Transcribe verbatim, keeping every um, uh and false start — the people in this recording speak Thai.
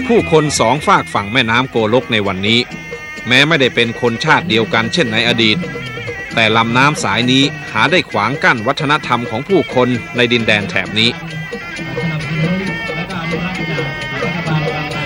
ผู้คนสองฝากฝั่งแม่น้ำโกลกในวันนี้แม้ไม่ได้เป็นคนชาติเดียวกันเช่นในอดีตแต่ลำน้ำสายนี้หาได้ขวางกั้นวัฒนธรรมของผู้คนในดินแดนแถบนี้